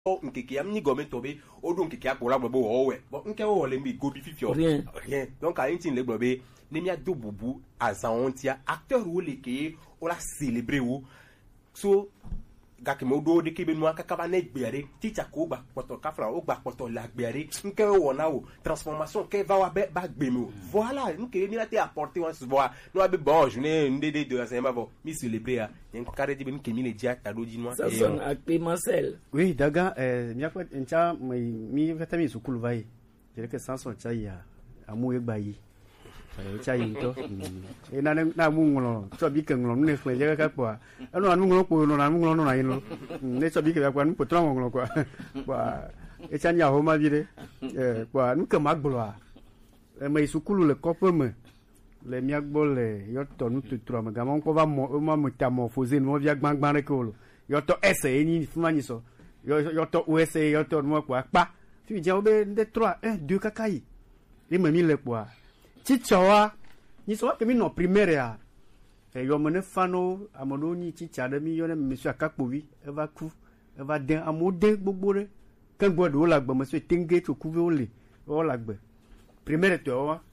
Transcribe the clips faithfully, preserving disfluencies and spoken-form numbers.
nkeke am ni gomi tobe o don nkeke akola gbo wo we bo nke wo le mi go bi fifio rien rien donc a intin le gbobe ni mi ado bubu azantia acteur wo le ke o la célébrer wo so gake mo do de kebe no aka ba na gbere teacher ko gba poto kafra o gba poto la gbere nke wo na wo transformation ke va wa ba gbe mi voilà nke ni la te apporter on se voit no be bon journée ndé de ça ma vo mi célébrer en carré di ben ke mi le dia ta do di no ça sonne à Marcel. Oui, daga eh mi akwa ncha mi mi fata mi sukulu vai je que sans son chai ya amu e bayi chai to e na na mu ngolo so bi ke ngolo ne fwe je ka kwa anu anu ngolo ko no na mu ngolo no na yin ne so bi ke kwa nu potro ngolo kwa kwa e chanya ho ma bi de eh kwa nu ke magblo e mai sukulu le kopo me le mi agbo le yo to nu tutro ma ga mo ko va mo ma metamorphose no via gbangban re ko lo yo to ese ni fumani so yo yo to us yo to mo kwa pa tu je obe de trois un deux kakai e me mi le kwa chichawa ni so ke mi no primaire ya e yo mene fano amono ni chicha de mi yo ne monsieur akakpovi e va ku e va den amode gbogbo re kan gbodo la gbo mo so tenge to kuve ole o la gbe primaire to wa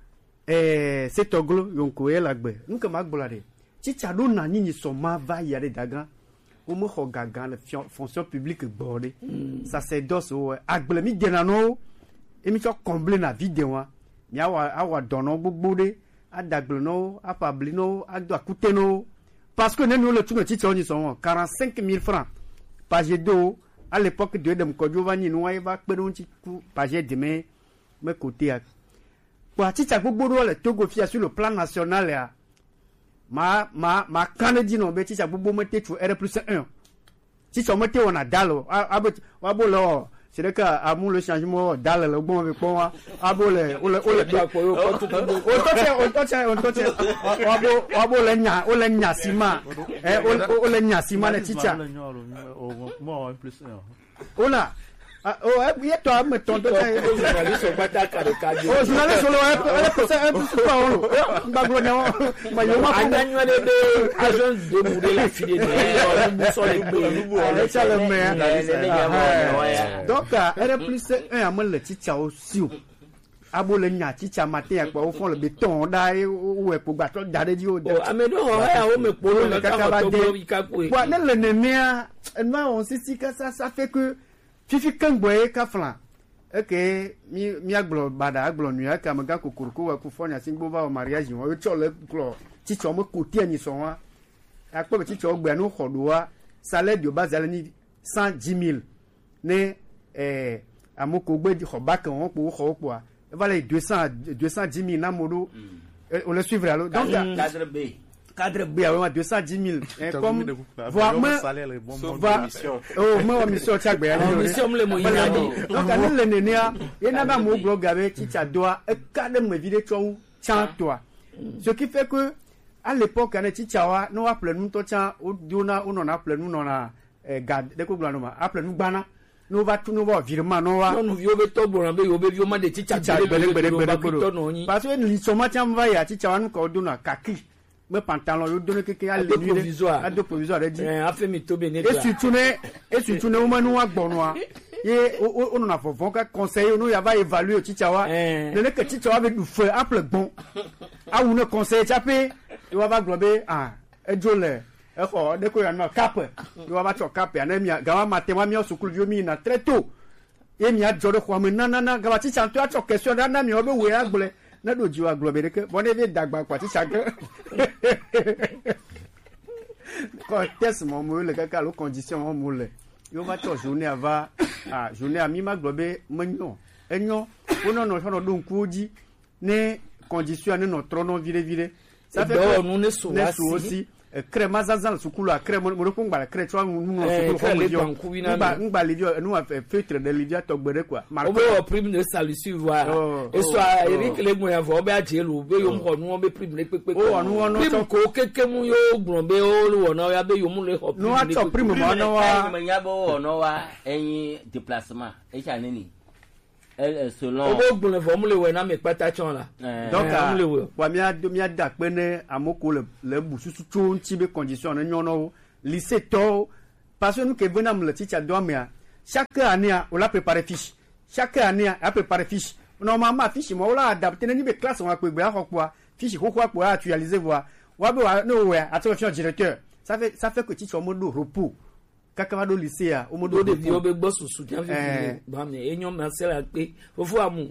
eh c'est oglo yonko e la gbe nka magbola de chicha do na ni ni so ma va ya de daga o mo ho gaga la fonction publique bordé sacerdoce o agble mi denano e mi cho combler na vie de wa mi awa awa dono gbogbo de adagble no apabli no ado akute no parce que nous le tout petit on y sont quarante-cinq mille francs page deux à l'époque de dem ko jovani no wa ba pe don ti ku page de me me côté a kwa chicha gbogbo do le Togo fia sur le plan national ya ma ma ma kanadi no be chicha gbogbo mete tu R plus un chicha mete on a dalo abo abo lo c'est que amu le changement dal le bon avec bon abo le o le o le o to che o to che o to che abo abo le nya o le nya sima eh o le nya sima le chicha mo plus un ola oh e to am to to journaliste ba ta ka de ka oh journaliste lo e pe ça un peu pas on ba glo na ma yo ma andanyo de de agence de mourir la fille de nous so le gbe ça le mais donc R plus un am le chicha o si o abo le nya chicha matin akwa o fon le béton da o e po gba to jade di o de o amedo o ya o me polo le ka ba de quoi ne le nemia no on sisi que ça ça fait que fifi kangboye ka flan eke mi mi aglo bada aglo nu aka maga kokoroko wa ku fonya singbo ba o mariage won o chole klo chicho mo koti ani so wa akpo chicho gbe nu hodo wa salaire de base ni cent dix mille ne eh amoko gbe di hoba kan won po ho po a valait deux cents deux cent dix mille na modo on le suivre alors donc cadre B cadre B à deux cent dix mille comme voir moi oh moi mission chagbe ya mission le mo yadi donc ani le nenia et na ba mo blog avec chicha doa e cadre me vidéo chou chan toi ce qui fait que à l'époque ane chicha wa no appelle nous to chan o dona on on appelle nous non na garde de ko blano ma appelle nous bana no va tout no va virement no wa no yo be to boran be yo be yo ma de chicha bele bele bele parce que ni soma cham va ya chicha wa ko dona kaki me pantalon yo donne quelqu'un à l'église provisoire à deux provisoire dit eh a fait mi to be ne et surtout ne et surtout ne o ma no agbono et on on a fo ka conseiller no ya va évaluer chicha wa ne que chicha wa be du feu apple bon a ou ne conseiller chapé il va glober ah e jole e ko de ko ya no cap il va to cap ya na mi ga ma te ma mi sukulu yo mi na très tôt et mi a jore ko me na na na ga chicha to a to question na na mi o be we agble na do jiwa globe ke bon e dagba kwa chicha ke ko test mo mo le kaka lo condition mo mo le yo va to journée ava ah journée a mi ma globe menyo enyo ono no so no do nkuji ne condition ne no trono vire vire ça fait que nous ne sommes aussi crème mazazal sukulu a crème mo ko ngba crème twa nu no sukulu ko mo ngba ngba livio nu a filtre de livia to gbere kwa o be o prime de salusi wa e so Eric legun ya vo be ajelu be yo mo nu o be prime le pepe o nu o no to ko keke mu yo gbon be o lu wona ya be yo mu le ho nu a to prime mo no wa me nya bo wona wa eyin déplacement e cha nini el selon o bo gbon le formule we na me pata chon la donc wa mi a mi a da pe ne amoko le le bususu chon ti be condition na nyono lycée to parce que nous que venam le teacher do me chaque année on a préparé fiche chaque année a préparé fiche normalement fiche moi on l'a adapté ni be classe on a pe gba quoi fiche ko quoi pour actualiser voir wa be wa no ouais attention directeur ça fait ça fait que tu sois mode repos kaka do lycée a o mode de bio be gbo susu tian fi ba me enyo ma se la pe fofo amu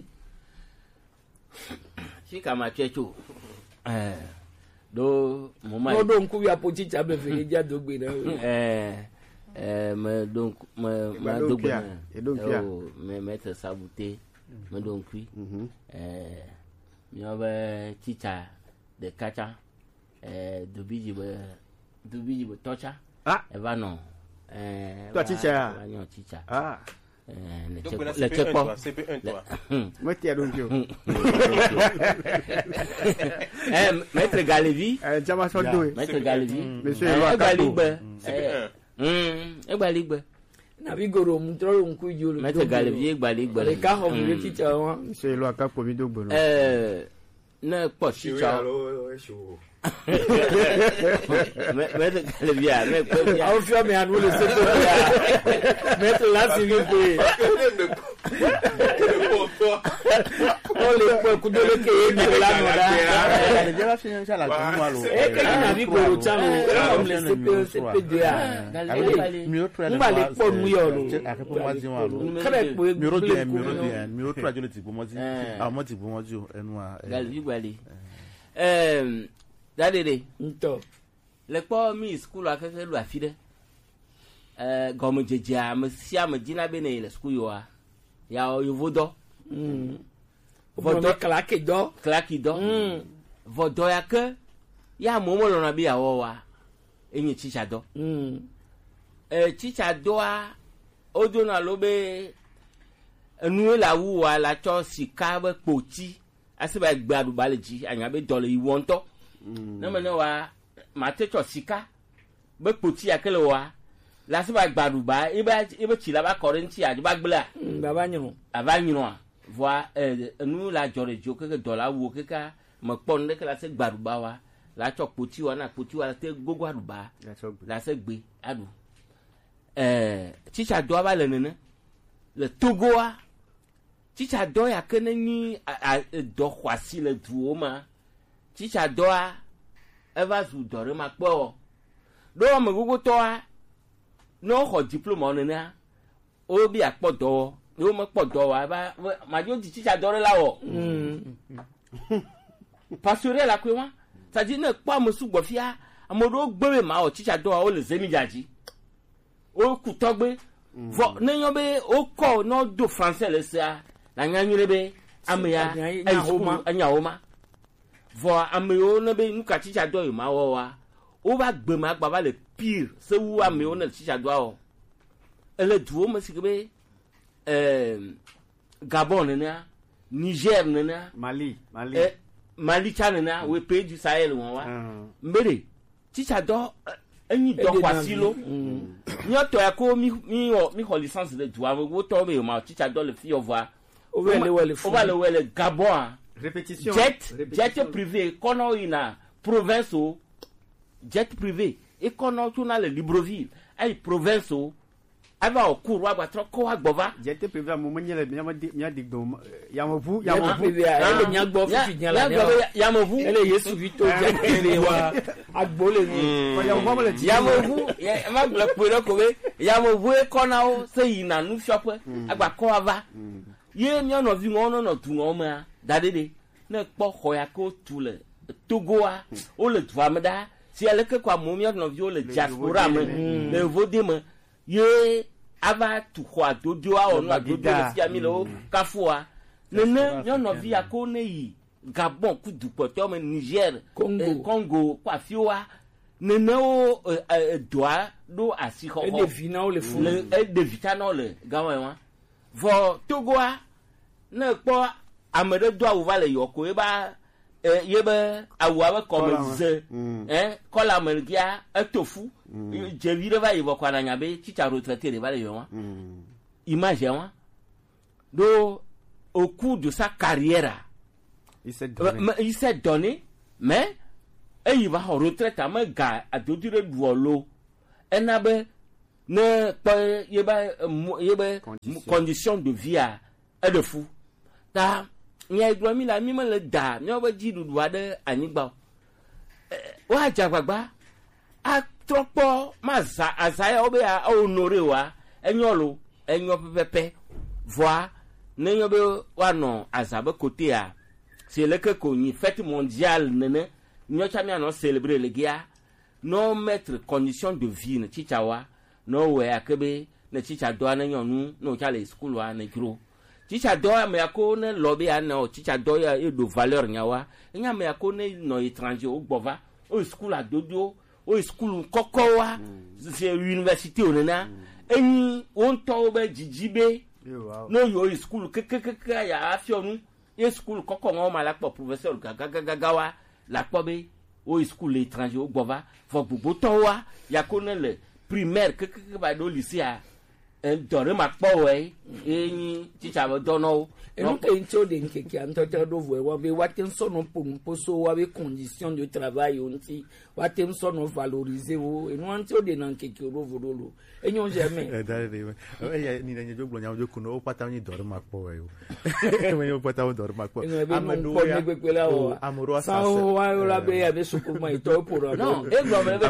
si kama checho eh do mo ma do nku ya po chicha be fe ja do gbe na eh eh me donc me ma do gbe et donc ya me mettre saboter me donc oui eh mi ave chicha de kacha eh do biji be do biji be tocha ah e va non eh toi chicha va non chicha ah eh le Donc, check le check pas C P un toi. moi ti donc yo eh maître Galevi eh jama so do maître Galevi monsieur eh Galigbe C P un. hum e Galigbe na bi goro mu tro nku jo lo maître Galevi e Galigbe le ka ho mi chicha wa monsieur lo aka ko mi do gbo eh na po chicha maître Galevi a me ko ya au fio me anu le se to mettre la si vi pe o le po ku do le ke ni la no da le lleva sin esa la como lo e ke na bi goro chamo o le se pe se pe de a mi otro ngba le po mu yo lo a ke po ma ti wa lo kare po mi ro de mi ro de mi otro ajo le ti po mo ti a mo ti po mo ju enu a Galevi gbali eh dadede nto le po mi school akeke lu afide eh gomo jeja me sia me dina be ne le school yo a ya o yovodo mm vodo klaki do klaki do mm vodo ya ke ya mo mo lo na bi awo wa enyi chicha do mm eh chicha do a ojo na lo be enu la wu wa la cho sika be poti asiba gbadu baleji anya be dole iwonto na me ne wa ma te cho sika be poti akele wa la siba gbadu ba iba iba chila ba korinti a ba gbla baba nyu ava nyu a voi eh enu la jore jo ke dola wo ke ka mo pon de ke la se gbadu ba wa la cho poti wa na poti wa te gogo adu ba la se gbe adu eh chicha do ba le nene le togo a chicha do ya ke ni do kwasi le duo ma chicha do a eva zu do re ma po do mo gogo to a no ho diploma nene a o bi apo do no mo po do wa ba ma jo di chicha do re la wo pasure la kwe wa ça dit ne pa mo su gbo fia amodo gbe ma o chicha do o le zemi jaji o ku togbe vo ne yan be o ko no do français le sa la nyanyire be amya ayoma anyawoma vo amyo ne be nuka chicha do yo ma wo wa o ba gbe ma gba ba le pire se wu amyo ne chicha do o ele duo mo sikbe eh Gabon ne Niger ne Mali Mali eh Mali Chad na we pays du Sahel won wa mbere chicha do enyi do kwasilo nyoto ya ko mi mi mi ho licence de droit wo to me ma chicha do le fi over over le wele over le wele Gabon répétition jet jet privé kono ina province o jet privé e kono tuna le Libreville ay province o ava okuru agba tro ko agbova jet privé mo mo nyele mi ma di mi adi gbo ya mo bu ya ya mo mo bu privé ele nya gbo fifi nya la ya mo vu ele yesu vito jet privé wa agbole ni ya mo mo le ya mo vu ya ma gble pere ko we ya mo vu e kona o se yina nu shop agba ko ava ye mi ono vi won no tu won ma dadede na po ko ya ko tu le Togo a o le tu amda si ele ke kwa mo mi ono vi o le diaspora me le vodi me ye ava tu kwa dodio a onu adodo le fi ami lo kafua nene mi ono vi akone yi Gabon ku dupo to me Niger Congo Congo kwa fiwa nene o doa do asiko e de vina o le fu le e de vitano le gawa wa vo Togo a na po amede do awu va le yoko e ba ye be awu aba comme ze eh kola amerika etofu je vire va yivo kwa na nyabe chicha retraité le va le yo image wa do au cours de sa carrière il s'est donné il s'est donné mais et il va en retraite à me ga adodire duolo enabe ne pas yeba yeba condition de vie à est de fou ta nya ibrami la mi le da mi ba ji dudu ade anigba wa jagbagba a tropo ma za azaya obe a honore wa enyolo enyo pepepe voi ne nyo be wa no azabe côté a c'est le que koni fête mondiale nene nyo chami no célébrer le gars no mettre condition de vie ne chichawa no we akebe ne chicha do na nyonu no chale school wa na gro chicha do me ako ne lobby an no chicha do ya e do valeur nyawa nya me ako ne no étranger o gbova o school a dodo o school kokowa c'est université onena eni on to be jijibe no yo school kekekeke ya afionu e school koko ngo ma la po professeur gagagagawa la po be o school étranger o gbova fo gbogbo to wa ya ko ne le primaire kekeke ba do lycée a dore ma po we eni teacher bo dono e no ke ncho de nkeke antoto do vo e wa be waten so no poso wa be condition de travail onti waten so no valoriser wo e no ancho de nan nkeke do vo do enyo jamais eh dare de eh ya ni na joglo nya joku no pata ni dore ma po we o we yo pata o dore ma po amado ya amoro sa wa la be ya be suku ma ito pour non e gbo me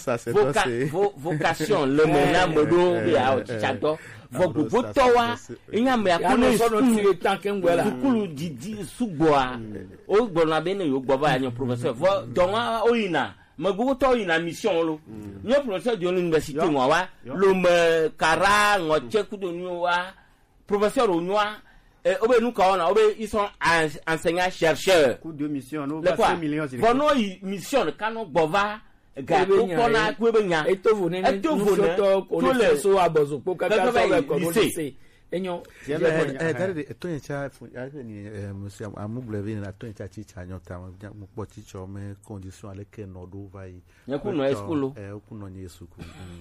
be vocation le mena modo be a o chichado vogubo towa inya me akune so no ti tanke ngwela sukulu didi sugboa o gbo na be ne yo gbo ba ya professeur vo don oyina magugo to ina mission lo nyo professeur de l'université mo wa lo me kara ngo cheku do nyo wa professeur onwa e obe nu ka ona obe ils sont enseignants chercheurs coup de mission no ba cinq millions for no mission kanu gbova ga to kona ku ebe nya e to vo ne e to vo ne to le so abozo po ka ka so be ko no se enyo eh dare to yen cha ni monsieur amuble vi na to yen cha chi cha nyota mo po chi cho me condition ale ke no do vai ya ku no eskulo eh ku no ni esku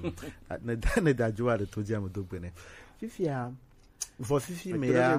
na ne da joa de to dia mo do gbene fifia vo fifi me ya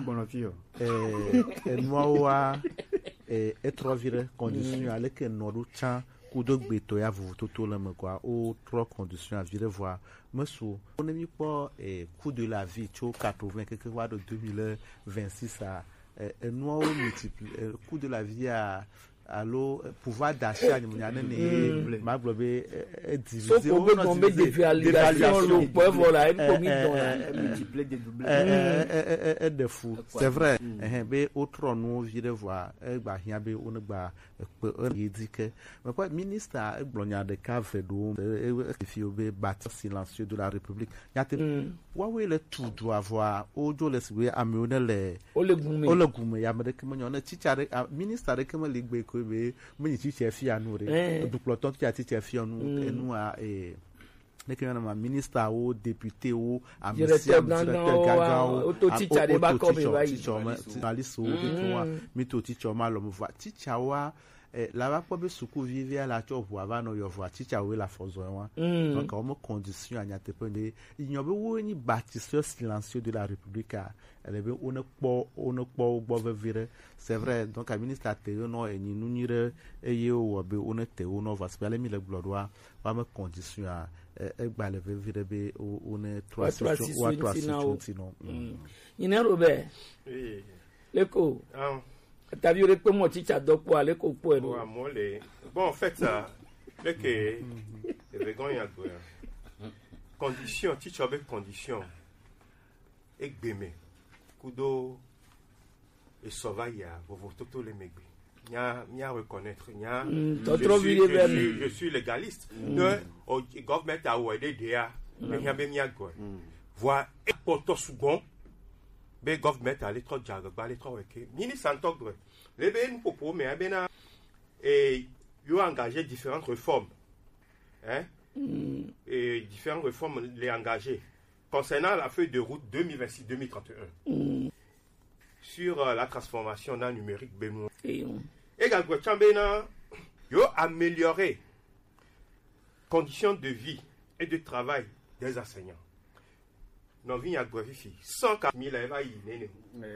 eh no wa eh etrovire condition ale ke no do cha ku do gbe to ya vu to to le me kwa o trois conditions à vivre voir monsieur on est mis pas eh coût de la vie cho quatre-vingts quelque fois de deux mille vingt-six à eh nous multiplier coût de la vie à allo pouvoir d'achat ni munyane ne ma globe diviser on peut tomber dévaluation le point voilà une commune multiplier dédoubler eh de fou c'est vrai eh be autre nous vire voir e gba hia be on gba e dit que mais quoi ministre eglonya de cave do e fi obe bâti silencieux de la République yate wa we le tout doit avoir ojo le siwe amionele ole gume ole gume ya me que monyo na chichare ministre de que me ligbe ko be monyi chiche fi anu re du ploton ti ati ti fi anu enu a e ne que na ministre ou député ou directeur gaga ou to chichare ba ko be ba journaliste ou to mi to chicho ma lo mo va chichawa la va pas be suku vivre à la chovu avant no yo voir chicha we la fozo wa donc comme condition anya te pende ignobe wo ni bâtisseur silencieux de la République elle be on po on po bo vivre c'est vrai donc à ministre te no eni nu nyire eye wo be on te on va se parler mi le gloire wa me condition a e gba le vivre be on trois ou trois sinon ina Robert oui leko t'as vu le comment tu as donc pour aller au point bon en fait ça le que les gars y a condition tu as avec condition et gbeme kudo et sauvaya vous vous tout les mecs nya nya reconnaître nya je suis légaliste de au gouvernement a oué dia mais nya be nya go voir important second be government a lettre jaga ba lettre weke mini santogre le be nous propos mais bena et yo engagé différentes réformes hein et différentes réformes les engagées concernant la feuille de route deux mille vingt-six deux mille trente et un sur euh, la transformation dans numérique beno et également chambena yo améliorer conditions de vie et de travail des enseignants. Non, il y a cent quatre mille eva yinene.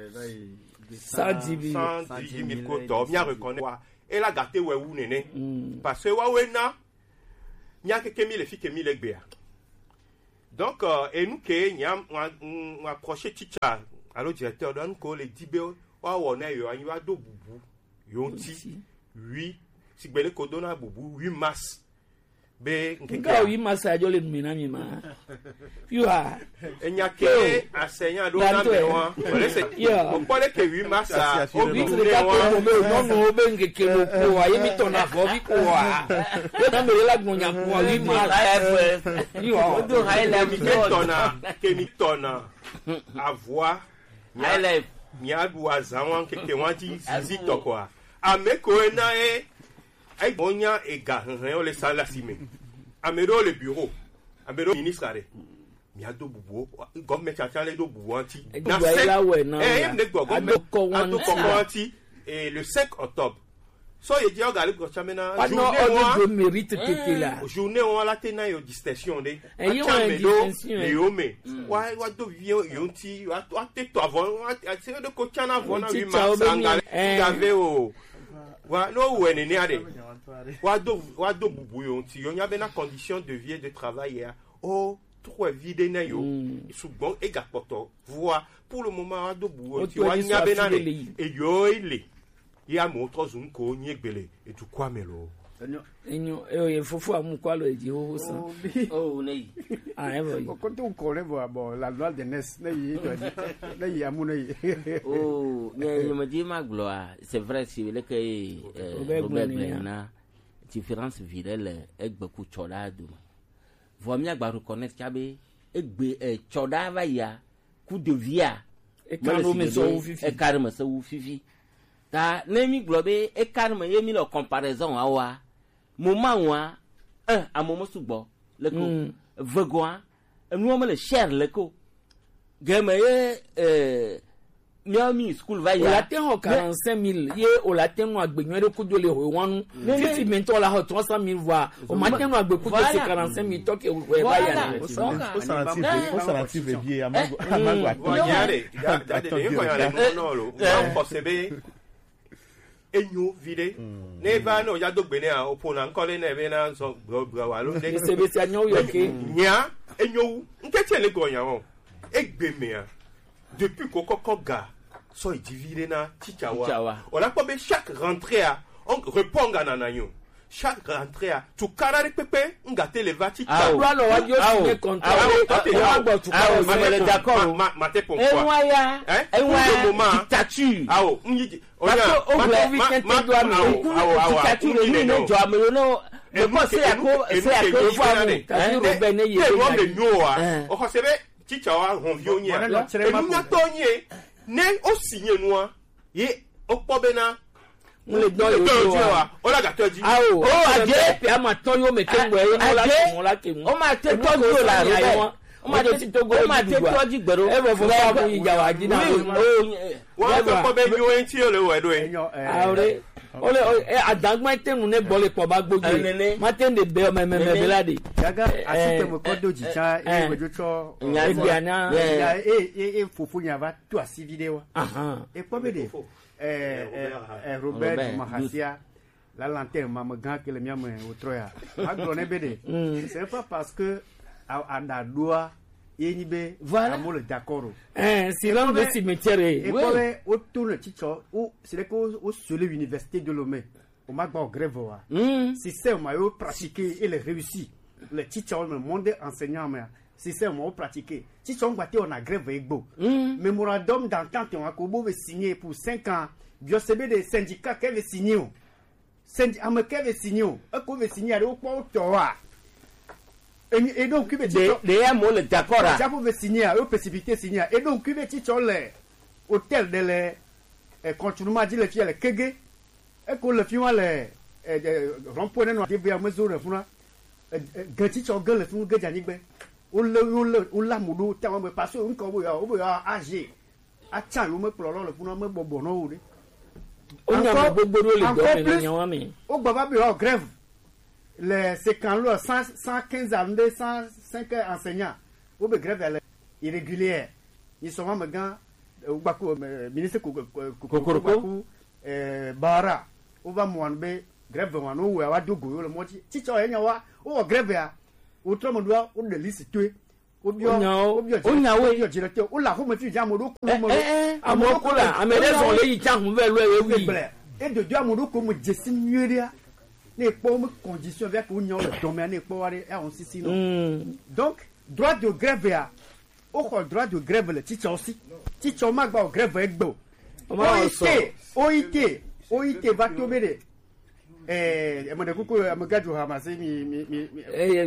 cent dix mille. cent dix mille koto. Il y a reconnu. Et la gâté ouais ou nene. Parce que ouais na. Il y a quelques mille filles qui mille gbea. Donc, euh, et nous, qui on a approché Ticha, alors directeur, donc, les dix on a eu un yado boubou, yonti, huit, si belle kodona boubou, huit masses. Be, nga huit masses à jole mina mima. You are. Et n'y a que enseignant d'ona mewa. On parle que huit masses à. On dit que les gars non non ben que que le quoi, il met ton affaire vi quoi. On me la gnonya quoi huit masses. You are. Do high level tona, que mi tona. Avoir. High level. Nya doa zawan que que wanti zito quoi. Ameko na e ay bonya e ga on le sala sime. Amero le bureau. Amero ministre are. Nya do bubu. Government cha le do bubu anti. Na eh ne go government. Ado ko anti et le cinq octobre. So ye di oga le go chamena journée de mérite tété là. Journée on la tena yo distinction de. Le yome. Wa wa do vie yonti wa te to avant wa c'est de ko chana avant na huit mars angale. Gave o. Wa no wene ni ade. Wa do wa do bubu yonti yo nya be na condition de vie et de travail ya. Oh trop vide na yo. Sugbon e ga poto. Voix pour le moment wa do bubu yonti wa nya be na e yo ile. Ya moto zunko nyegbele et tu kwa melo. Enyo e fofu amu kwa lo eji ho sa. Oh nei. Ah e boy. Ko to ko le bo bo la loi de nes na yi na yi amu na yi. Oh, ne me dit ma gloire, c'est vrai si le que Robert Blena différence virelle e gbe ku choda do. Vo mi agba reconnaître kabe e gbe e choda va ya ku de via. E karo me so fifi. E karo me so fifi. Ta nemi globe e karma yemi lo comparaison awa moment wa un a moment subo le ko vegwa enu mo le share le ko game ye eh miami school va ya la ten o quarante-cinq mille ye o la ten o agbenyo re ko jole ho wonu fifty mento la ho trois cent mille voix o ma ten o agbe ko jole quarante-cinq mille to ke o va ya o santi o santi be bien amago amago atonyare da de de ko ya le no lo ma possible enyo vide neva no ya dogbe ne a opona nkole na ebe na so bro bro wa lo de se be ti anyo yo ke nya enyo nkeche le go yan o egbe me a depuis kokoko ga so divide na teacher wa on a pas chaque rentrée a on répond à nananyo chaque rentrée a tu carré pépé ngate le vati ah wa lo wa yo signé contrat ah wa tu ah ma le d'accord ma ma te pourquoi eh wa ya eh wa dictature ah o nyi parce que on veut vite te doit me dictature ni ne jo amelo no le ko se ako se ako fo amu ta Robert ne ye wa me no a o ko se be teacher wa ronvio nya e nya to nye ne o signé noa ye o pobena le do yo wa o la ga toji ah o aje pe ama ton yo me ke ngwe yo la mo la ke mo o ma te to go la re o ma te to go o ma te to ji gbero e bo fo fa mu ija wa ji na o wa ko ko be yo en ti o le we do e awre o le adagma tenu ne bole po ba gboju ma ten de be me me be la de yaga asite mo ko doji cha e we jo cho e biana e e fofu nya va tu asi video aha e po be de eh eh Robert Mahasia la lanterne mama gan que le mia me otroya agone bede c'est pas parce que a da doa yenibe voilà mo le d'accord eh c'est l'homme de cimetière et pour o tourne ticho ou c'est que au sur l'université de Lomé au magba grève wa système a eu pratiqué et le réussi le ticho le monde enseignant mais système a pratiqué ticho ngbaté on a grève egbo mémorandum d'entente on a kobo veut signer pour cinq ans bio C B des syndicats qui veut signer syndicat américain veut signer e ko veut signer au point toa et donc que de de mo le d'accord là ça pouvait signer au précipité signer et donc que petit sur le hôtel de le continuellement dit le fiel le kege et que le fiel le rond-point no de bien mesure funa gati sur gueule funa gadi gbe o le o la mudu ta mo parce que nko bo ya o bo ya age a chan lo me ploro le funa me bobo no o de o nya gbogbo le do me nya wa mi o baba bi o grève les cinquante cent quinze années cent cinq enseignants ou be grève irrégulière ils sont même gants ou bako ministre Kokoroko euh bara ou va mo be grève wan o wa dogo yo le moti teacher enya wa o grève ya o trop mo doa o de liste tué onyawe directeur o la home fi jamodo ku mo amoko la amede so le yi cha hu ve lo e wi et de dia modo ko mo jesi nueria ne po mo condition avec o nyawo domaine ne po ware e on sisi no donc droit de grève ya o ko droit de grève le teacher aussi teacher ma gba o grève egbo O I T O I T O I T va tomber eh mo de kuku mo gaju ha ma se mi mi mi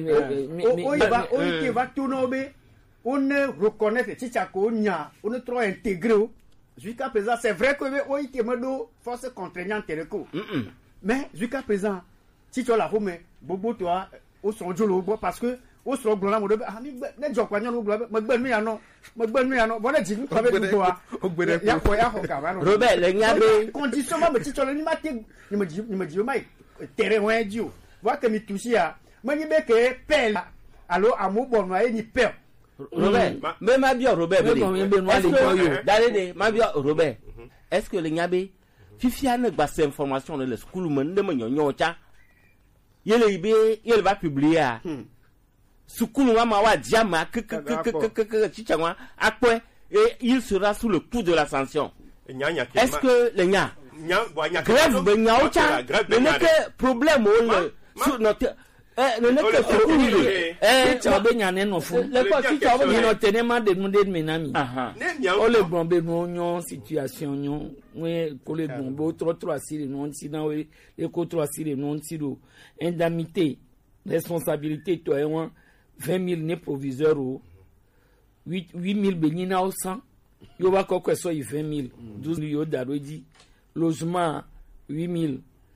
o va O I T va tomber on ne reconnaît teacher ko nya on ne trop intégré jusqu'à présent c'est vrai que O I T me do force contraignante ko mais jusqu'à présent si tu la home bobo toi au son jolo parce que o so gbona mo do ah mi ne jo kwa nyan o gbona mo gbe nu ya no mo gbe nu ya no bo na ji ko be du wa ya ko ya ko ka ba no Robert le nya be condition ma me ti cho ni ma te ni me ji ni me ji mai terrain wa ji o wa ke mi tusi ya ma ni be ke pel allo amu bo no ni pel Robert me ma bi Robert be est-ce dale de ma bi Robert est-ce que le nya be fifia ne gba ces information dans le school mo ne mo nyonyo cha yele ibe yele va publier Sukulu wa ma wa diama que que que que que que chichangwa akwe et il sera sous le coup de la sanction. Est-ce que le nya grève de nya ocha le n'est que problème le sur notre eh le n'est que sukulu eh cha be nya ne no fu le ko chicha o no tenema de nu de menami o le bon be no nyon situation nyon we ko le bon bo trop trop asile no nti na we e ko trop asile no nti do indemnité responsabilité to e won vingt mille ne proviseur ou huit mille benina au cent yo va ko ko so vingt mille douze mille yo daroji logement huit mille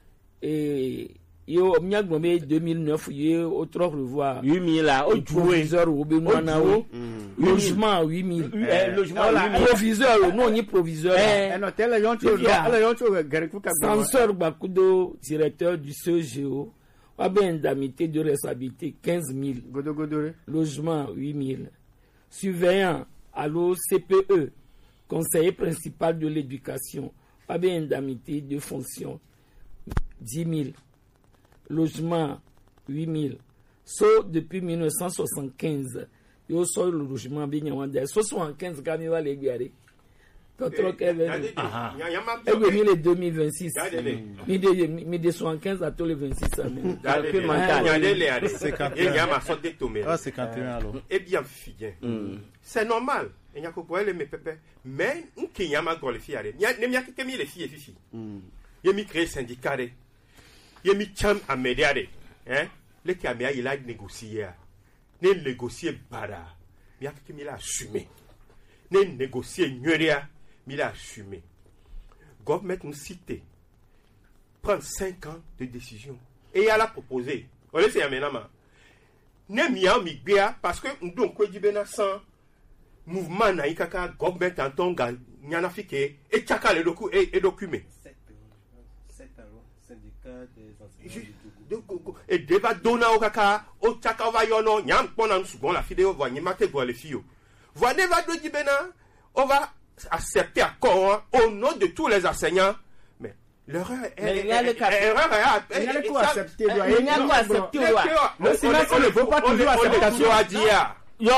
et yo miagbo me deux mille neuf yo autre revoir huit mille là au proviseur ou be na o logement huit mille logement proviseur non ni proviseur eh non tel yon cho ala yon cho gare ku ka censeur Bakudo directeur du C G O indemnité de responsabilité quinze mille. Logement huit mille. Surveillant à l'O C P E, conseiller principal de l'éducation, indemnité de fonction dix mille. Logement huit mille. So depuis mille neuf cent soixante-quinze, yo so le logement bien soixante-quinze kami va les garer. Contre Kevin. Ah. Et oui, le deux mille vingt-six. mille soixante-quinze à tous les vingt-six amis. Eh bien, fille. C'est normal. Il y a quoi les pépés. Mais un qui y a ma gueule fière. Il y a que les filles et filles. Il y a mis créé syndicat. Il y a mis cham à médiare. Hein? Le caméra il a négocié. Ne négocier bara. Il y a que il a assumé. Ne négocier nueria. Il a assumé. Gouvernement nous cité. Prendre cinq ans de décision. Et il a la proposé. On le sait maintenant. Ne miam migbea parce que nous donc quoi dit sans mouvement na ikaka gouvernement en tonga nyana fike et chaka le docu et document. sept alors syndicat des enseignants et débat dona au kaka au chaka va yono nyam pona nous la vidéo va nyimate go le fio. Voilà va do dibena on va accepter accord au nom de tous les enseignants. Mais l'erreur est l'erreur est il y a quoi accepter il y a quoi accepter le silence ne vaut pas toujours acceptation à dire. Yo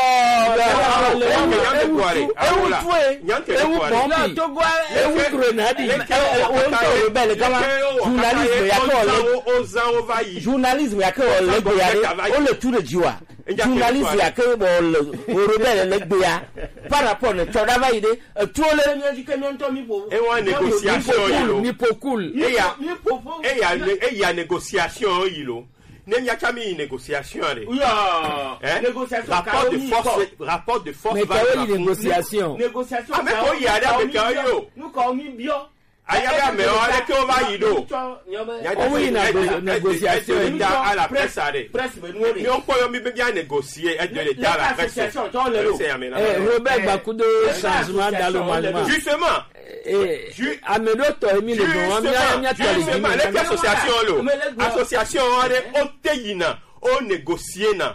journalisme ya ke le boyare o le tout le jiwa journalisme ya ke o rebelle le boya par rapport ne choda va ide tout le nyanji ke nyanto mi po e wa négociation mi pokul e ya e ya e ya négociation yilo nem ya kami négociation re ya négociation rapport de force rapport de force va négociation négociation ah mais ko ya avec yo nous ko mi bio ayaga me o le ko va yido o oui na négociation à la presse are presse be nous mi on ko yo mi be bien négocier et de l'état la presse eh Robert Bakudo changement dans le mouvement justement eh amedoto emi le bon amia nya tole justement les associations lo association on oteyina on négocier na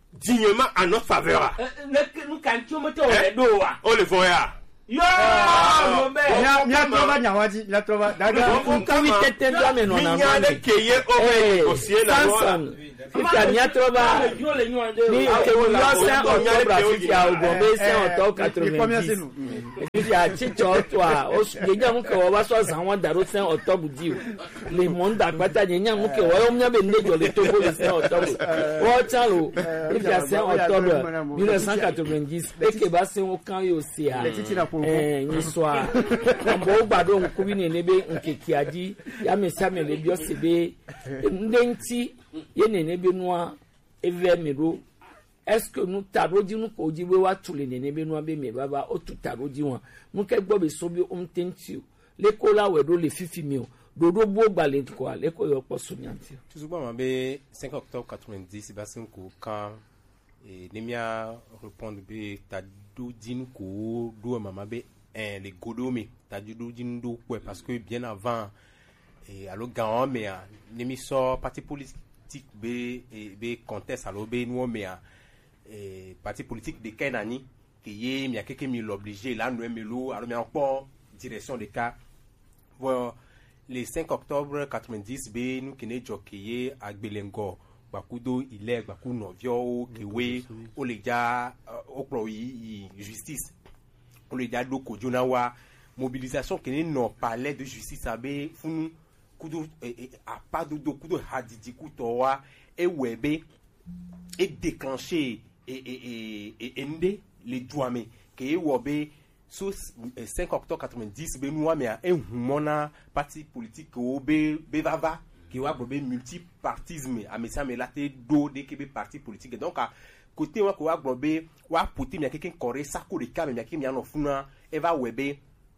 dignement en notre faveur nous quand tu me to le do wa on le voya yo mia mia trova nyawaji mia trova daga kumi tete ndo ame no na minya de keye o ko sie na Samson ita mia trova ni ke wo yo sen octobre afia o bo be sen octobre quatre-vingt-dix ebi a chicho to a o ye nya mu ke wo ba so san won daro sen octobre di le monde apata ye nya mu ke wo yo nya be nejo le to bo sen octobre wo chalo ebi a sen octobre mille neuf cent quatre-vingt-dix e ke ba sen o kan yo si a eh ni so a mbo gbado nkubi ni nebe nkekiaji ya mesia me le bio sebe ndenti ye ne nebe noa eve mero est-ce que nous taroji nous ko jiwe wa tule ne nebe noa be me baba o tu taroji won mu ke gbo be so bi o ntenti le ko la we do le fifi mi o dodo bo gbale ko le ko yo po so nyanti tout souvent ma be cinq octobre quatre-vingt-dix ba sen ko quand et nemia répondre be ta do din ko do mama be un les godomi ta du do din do quoi parce que bien avant et allo grand mais nemi so parti politique be et be conteste allo be nous mais et parti politique de Kenani qui y mi a quelques mille obligé là nous melo allo mais encore direction de cas bon le cinq octobre quatre-vingt-dix be nous qui ne jokiye à Belengo bakudo ile baku novio kewe o le ja o pro yi justice o le ja do ko jona wa mobilisation que non palais de justice abe funu kudo a pas de do kudo hadidi kuto wa e webe e déclencher et et et ende les douame que e wobe so cinq octobre quatre-vingt-dix be nous mais un humona parti politique o be be vava qui wa be multipartisme a mesia me laté do de que parti politique donc à côté wa ko wa be wa poti mi quelqu'un coré ça ko de ka mi ki mi no funa e va webe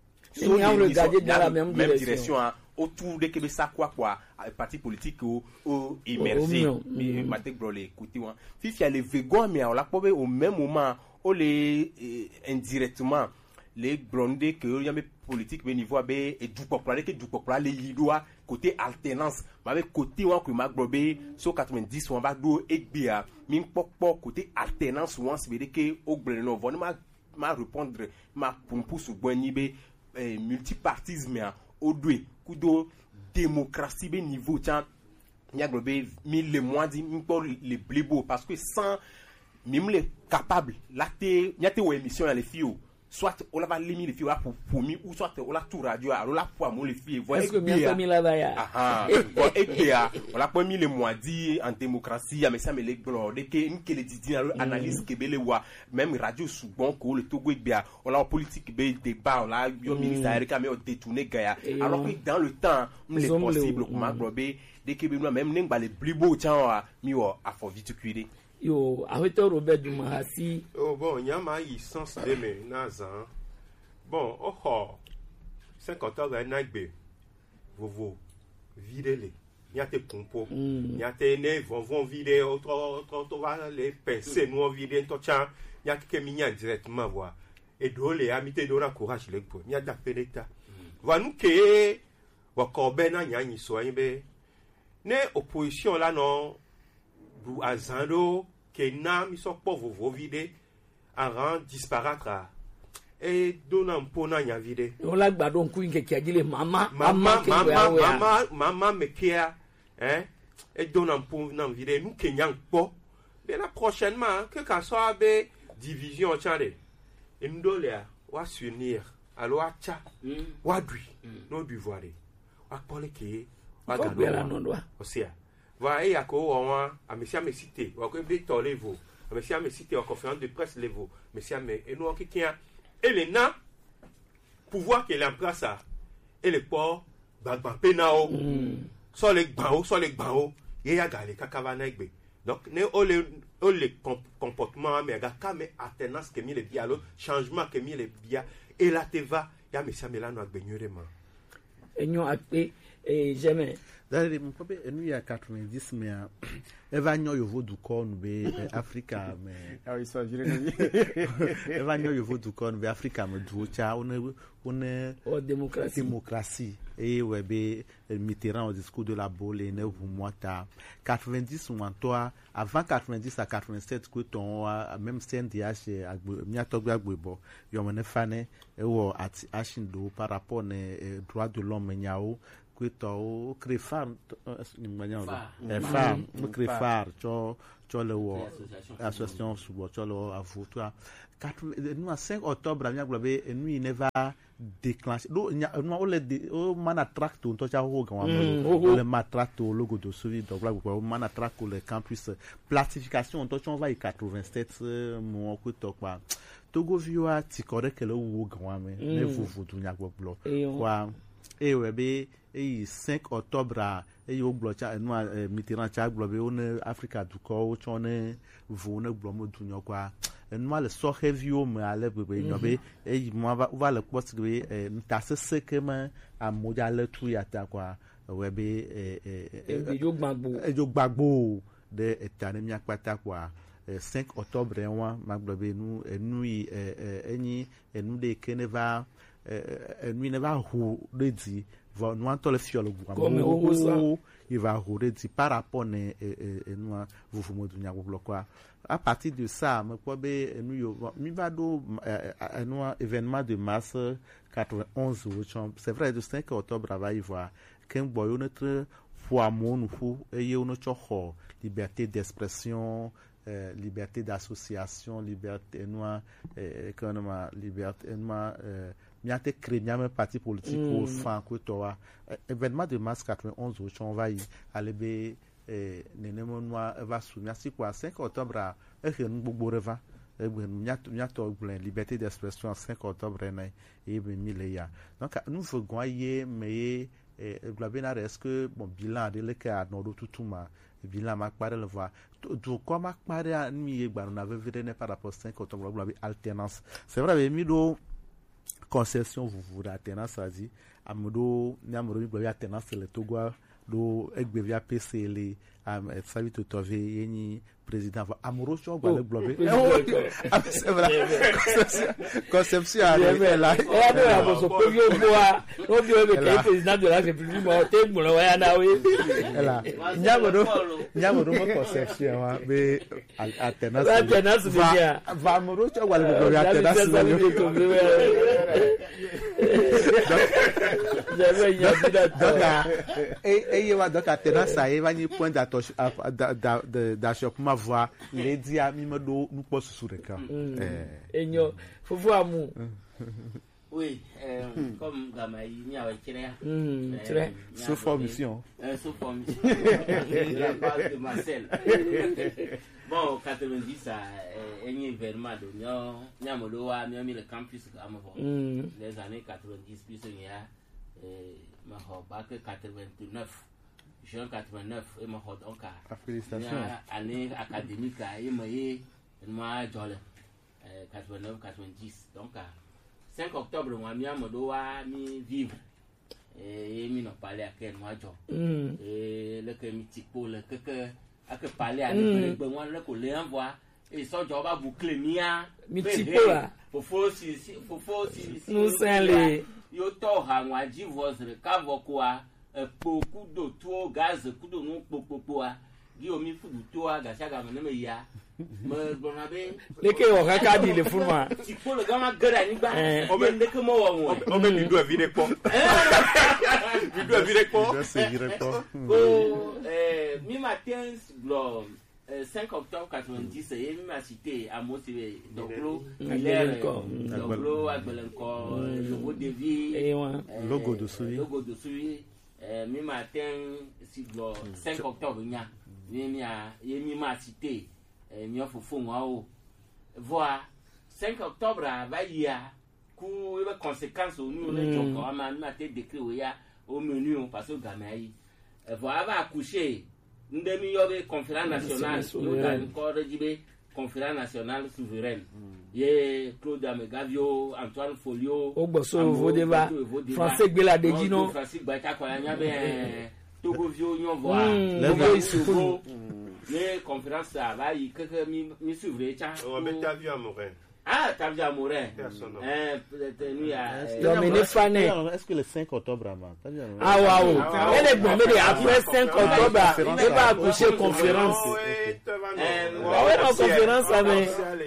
so ni regarder dans la même direction autour de que ça quoi quoi parti politique ou ou immergé mais matek brolé côté wa fifi a le vegan mais on l'a pas au même moment on les indirectement les blondés que y a mes politique au niveau be et du populaire que du populaire les yidoa côté alternance avec côté wa que magbobé so quatre-vingt-dix on va do ekbia min pokpo côté alternance on se veut que au breno vont ma ma répondre ma pour pour sou boni be multipartisme au doué kudo démocratie be niveau tiens y a globé mille les mois dit pour les blibo parce que sans même les capables là té y a té émission les filles soit on va limiter les filles pour pour mi ou soit on la tout radio alors là pour moi les filles voilà est-ce que bien mis là bas ah bon et bien on la pas mis les mois dit en démocratie mais ça me les bro de que une que les dit analyse que belé wa même radio sous bon ko le Togo bien on la politique be débat là yo ministère ka mais on détourner gaya alors que dans le temps les possible comment globé de que nous même n'eng ba les plus beau tiens mi wa a faut vite cuire yo ahweto Robert Dumahasi oh bon nyama yi sens de me nazan bon oh oh cinquante ans na gbe vovo videle nyate pompo nyate ne vont vont vider autre autre va les penser nous vider to chan nyate ke minya directement voir et do les amité do na courage le po nyata peleta va nous ke wa kobena nyanyi so yimbe ne opposition là non bu azando que nam so pauvre vo vide en rend disparaître et donnant pona nya vide on la gbadon ku nke ki agile mama mama mama mama mama me kia hein et donnant pona vide nous kenyan po de la prochainement que quand soit be division chale et nous dolia wa s'unir alors acha wa dui no du voir wa pole ke wa gado osia va et yako wa a monsieur me cité wa ko Victor Levo monsieur me cité en conférence de presse Levo monsieur me et nous qui tient et les na pouvoir que l'emploi ça et les port bagba penao so les gbao so les gbao ye ya gale kakava na egbe donc ne o le o le comportement mais ga ka mais alternance que mi le bia le changement que mi le bia et la te va ya monsieur me la no agbenyure ma enyo ape et jamais d'ailleurs mon papa nous il y a quatre-vingt-dix mais eva nyo yovo du corps be Africa mais ah oui ça viré eva nyo yovo du corps be Africa me du cha on on oh démocratie démocratie et ouais be Mitterrand au discours de la Baule et ne vous moi ta quatre-vingt-dix ou toi avant quatre-vingt-dix à quatre-vingt-sept que ton même C N D H mia togba gbebo yo me ne fane e wo at ashindo par rapport ne droit de l'homme nyao que to crefar ni manya e fa crefar cho cho le wo association subo cho le avocat nous à cinq octobre mia globe nous il ne va déclencher do nous on le o mana tracto to cha ho gan le matrato logo de celui donc là quoi mana tracto le campus planification to on va quatre-vingt-sept mon ko to quoi Togo vioa tikore que le wo gan me ne vous vous dunya gbo quoi et ouais be et cinq octobre et yo glo cha no Mitterrand cha glo be on Africa du ko chone vous ne glo mo dunya quoi no le so heavy o me ale bebe nyobe et moi va va le poste be ta se se que me a moja le tu ya ta quoi ouais be e yo gbagbo e yo gbagbo de etane mi akpata quoi cinq octobre wa maglobe nous nous eni nous de keneva nous ne va hu redi va nous entend le fiole gwa il va hu redi par rapport ne nous vous vous modunya quoi à partir de ça me quoi be nous mi va do un événement de mars quatre-vingt-onze c'est vrai de cinq octobre va y voir qu'un boyo notre foi mon fou et on cho liberté d'expression Euh, liberté d'association, liberté noire, euh, économie, liberté noire, euh, miate créé miame parti politique au fin que toi, événement de mars quatre-vingt-onze où on va y aller be nénémo noir va soumettre si quoi cinq octobre à et nous beaucoup reva et miate miate liberté d'expression cinq octobre et ben mille donc nous faut gagner mais global est-ce que bon bilan de le cas non tout tout ma bilan ma parle le voir du quoi ma parle mi gba on avait vu ne par rapport cinq octobre global alternance c'est vrai mi do concession vous vous alternance a dit amodo ni amodo global alternance le Togo do egbe via P C L am salut to tove yeni président amoro cho gba le global c'est vrai conception a là et a do so pio boa no bio be ke président de la République mo te mo lo ya na we là nyamoro nyamoro mo conception wa be alternance alternance bien va amoro cho gba le global alternance j'avais y a donc et et y va donc alternance ça va ni point d'achoppement voix les dit à mi me do nous pas sous le cas eh enyo fofu amu oui euh, comme Gamaï ni a tiré très sous formation euh sous formation la part de Marcel bon quatre-vingt-dix ça un événement de nyo nyamolo wa mi mi le campus Amavo les années quatre-vingt-dix puis il y a euh ma bac quatre-vingt-neuf juin quatre-vingt-neuf et ma donc à félicitations année académique et moi moi jole quatre-vingt-neuf quatre-vingt-dix donc cinq octobre moi mi amodo wa mi vivre et mi no parler à quel moi jo et le que mi tipo le que que a que parler à le que moi le ko le envoie et so jo ba boucler mia mi tipo là faut faut si faut faut si nous c'est yo to ha nwa ji voice le ka vokoa po kudo to gaz kudo no popopo a gi omi fudu to a ga shaga me me ya me gbona be le ke o ka di le fun ma ti ko le gama gara ni gba o me le ke mo wo mo o me mi do e vire po mi do e vire po c'est vire po ko eh mi matin blo cinq octobre quatre-vingt-dix et mi ma cité à motivé donc lo donc lo agbelenko logo de vie logo de suivi logo de suivi mi matin si blo cinq octobre nya mi mi a mi ma cité mi ofofo wa o voir cinq octobre va ya ku e conséquences au nous le joko ama mi ma te décrit o ya au menu parce que gamai voir va accoucher ndemi yobe conférence nationale yo dan ko rejibe conférence nationale souveraine ye Claude Amegavio, Antoine Folio Ogboso Vodeva français gbela deji no français gba ko anya be Togo vio nyon voa le isuku les conférences ça va y que mi mi suivre cha on met ta vie à Morin. Ah, t'as vu à Morin. Eh, peut-être nous à Dominique Fané. Est-ce que le cinq octobre avant? Ah waouh. Elle est bon mais après cinq octobre, il va accoucher conférence. Eh, ouais, en conférence avec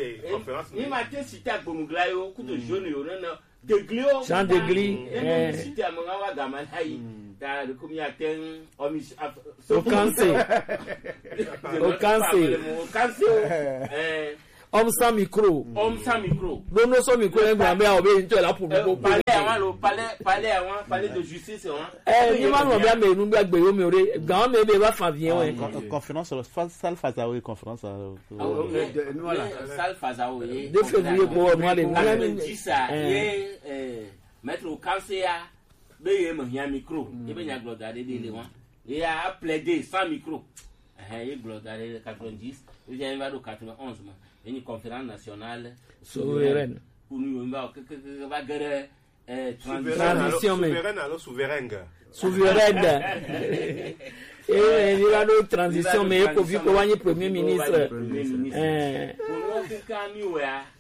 ni matin cité à Bomuglayo, coup de jaune yo non de glio. Jean de Gli. Eh, cité à Mongawa Gamalai. T'as le combien atteint au cancer. Au cancer. Au cancer. Eh homme sans micro. Homme sans micro. Non, non, sans micro, il va bien obéir là pour nous. Parler avant, parler, parler avant, parler de justice, hein. Eh, il va nous bien, mais nous bien, mais nous bien, grand, mais il va faire bien, ouais. Conférence sur le Sal Fazaoui, conférence. Voilà. Sal Fazaoui. De février pour moi, les gens. Dit ça, eh, mettre au cancer, ben, il y a un micro. Il y a un glodare des éléments. Il y a plaidé sans micro. Il y a un glodare de quatre-vingt-dix. Il y a un glodare de quatre-vingt-onze. Une conférence nationale souveraine pour nous va gérer transition souveraine alors souveraine souveraine et il y a une transition mais il faut vu qu'on ait premier ministre pour nous que quand nous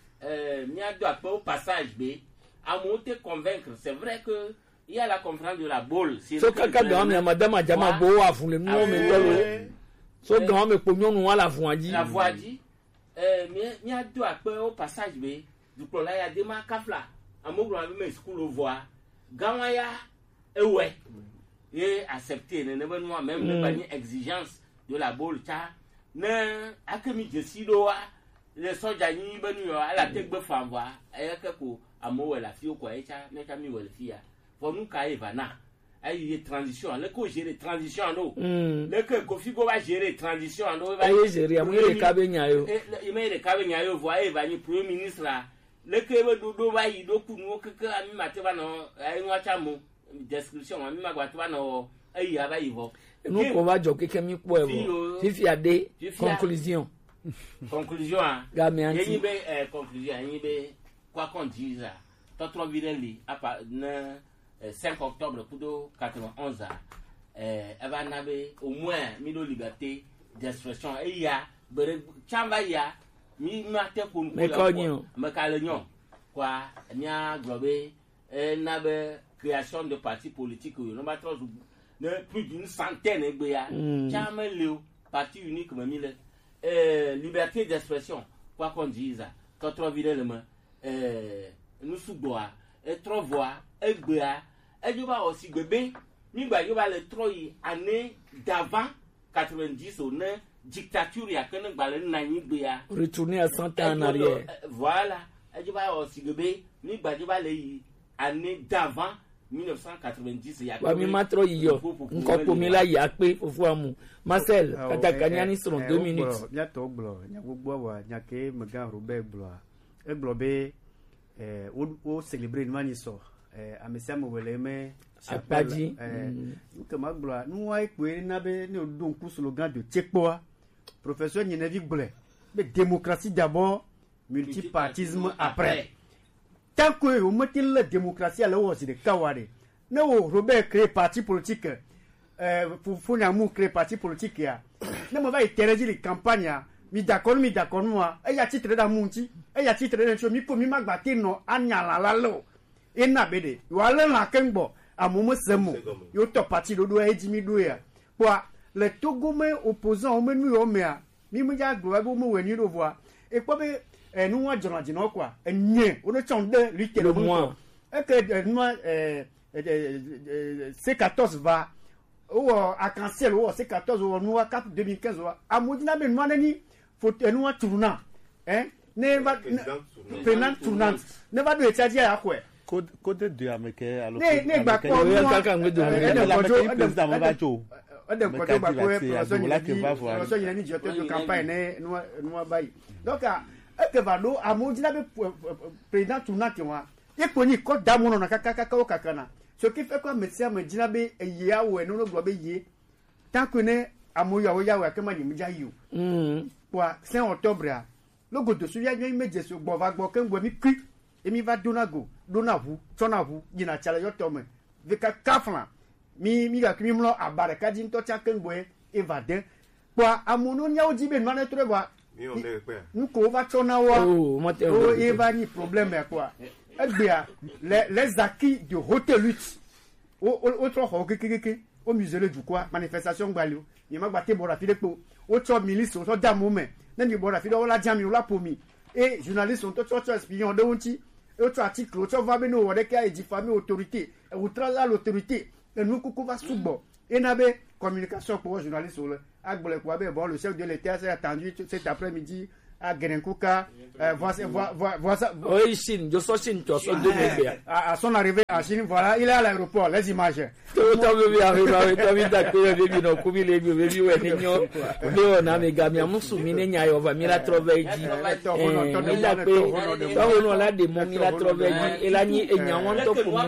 euh il y a deux au passage B à monter convaincre c'est vrai que il y a la conférence de la boule c'est que quand madame Adjama Bo a voulu nous mais so grand mais pour nous la voix dit la voix dit eh mi a do ape au passage be du pro la ya de ma kafla amogro abi me school voix gawa ya ewe et accepter ne ne ben moi même ne pas ni exigence de la boule cha ne akemi desido wa le soja ni benu yo ala tegbe fanwa e ke ko amowe la fi ko e cha me cha mi wel fi ya for nu ka evana ayi transition le ko gérer transition no le que Kofi go va gérer transition no va gérer amu le kabenya yo e me le kabenya yo voye va ni premier ministre là le que do do va yi do kunu ke ke ami mateba no ayi nwa chamu description ami magwateba no ayi aba yi vo nous ko va jo keke mi po evo fifi ade conclusion conclusion ah gamianti yin be conclusion yin be quoi qu'on dise to trop vireli apa na cinq octobre pour quatre-vingt-onze euh elle va n'aber au moins mis de liberté d'expression et il y a chamba ya mi matin pour me cognon me calognon quoi nya globé euh n'aber création de partis politiques non ba trop plus d'une centaine egbe ya chamba leo parti unique me mi le euh liberté d'expression quoi qu'on dise quand trop virellement euh nous sous bois et trop voir egbe ya et je vais aussi bébé, nous allons le troyer année d'avant quatre-vingt-dix au ne dictature ya que nous allons nani béa. Retourner à cent ans en arrière. Voilà. Et je vais aussi bébé, nous allons le année d'avant mille neuf cent quatre-vingt-dix ya. Wa mi matro yo. Nko pomi la ya pe fofu amu. Marcel, katakanyani sur deux minutes. Nya to glo, nya gbogbo wa nya ke mega Robert glo. E glo be eh o célébrer mani so. Eh, amesiam weleme apaji eh que magloa nous ay pe na be ne don ku slogan de tchekpoa professeur Nyenevi Gble mais démocratie d'abord multipartisme après tant que on met la démocratie à l'eau c'est de kawade ne wo Robert créer parti politique euh pour fona mu créer parti politique ya ne mo va interagir les campagnes mi d'accord mi d'accord moi e ya titre da munti e ya titre de cho mi po mi magbate no anyala la lo ina bede wale la kengbo amumu semu yo to parti do do ejimi do ya kwa le togome opposant o menu o mea mi mu ja gbo abo mu weni do voa e po be enu wa jona jina kwa enye o no chonde lite le mo e ke nu eh C quatorze va o a cancel o C quatorze o nu wa quatre deux mille quinze o amudina be nu anani faut enu wa tourna hein ne va président tournant ne va do echaji ya kwa Code code de américain alors ne ne gba ko mo kaka ngbe do la président mo ba jo o de ko to ba ko professeur ni professeur ni ni jote de campagne ne no no ba yi donc e ke va do amodina be président tournant ki wa e ko ni ko da mo no na kaka kaka o kaka na ce qui fait quoi médecin me dina be ye ya we no no gbo be ye tant que ne amoyo ya we ke ma ni mi ja yi o mm kwa cinq octobre logo de suya nyo image so gbo va gbo kan gbo mi kwi emi va donago donavu tonavu yina chala yo tome veka kafla mi mi ga kimi mlo abare ka din to cha kan gbo e va de kwa amono nya oji be nwane tre ba mi on de pe nko va tona wa o e va ni problème quoi egbea les les acquis de haute lutte o o tro ho kekeke au musée du quoi manifestation gbalio mi ma gbate bora fi depo o tro milice o so da mo me na mi bora fi do la jami o la pomi et journaliste on to tro tro espion de wonti e tro article o tro va be no wo de ka e diffamer autorité e ou tra l'autorité e nous kuku va subo et na be communication pour journaliste o le agbole kwa be bon le chef de l'État s'est attendu cet après-midi à Gerenkuka, voici, voici, oui, Chine, je suis Chine, tu as à son arrivée à Chine, voilà, il est à l'aéroport, les images. Tu as vu, arrivé avec toi, tu as vu, tu as vu, les vieux, les vieux, les vieux, on a mes gamins, mon soumine, n'y a pas, mais la trouvé, dit, il a payé, on a des mots, il a trouvé, et la nuit, et n'y a pas de pour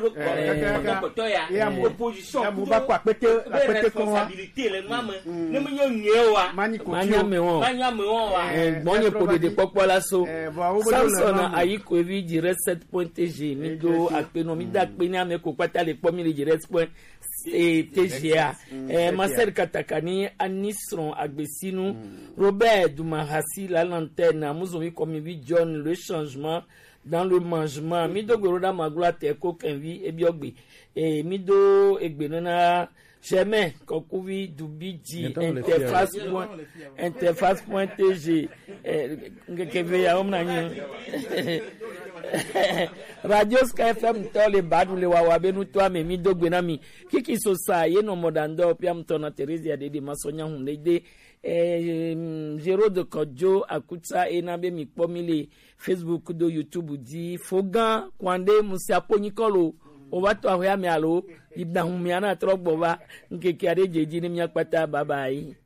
et à mon opposition, à mon va quoi, peut-être, responsabilité, les mamans, ne me n'y a pas, Maniameo, Maniameo, Bonne pour des popola so. Samson ayi ko vi dire sept point T G mi do akpenomi da kpenia me ko kwata le pomi le dire sept point T G a. Eh Maser Katakani Anisron Agbesinu Robert Dumahasi la lanterne muzomi comme vi John le changement dans le mangement mi do goroda magula te ko kenvi e biogbe e mi do egbenona Jamais, Kokovi, Dubidji, interface point, interface point T G, Radio Sky F M, les badou, les wawabe, nous, toi, mais mi dogbenami, qui qui so sa, ye no modando, piam tona Thérèse, ya de de masonya, on de Jero de Kodjo, Akutsa, et nabe mi pomile, Facebook, do YouTube, di, Fogan, Kwande, Moussiapo, Nicolo, on va to ya me alo ibna humiana trok bova nke kiare jeji ni mi akpata bye bye.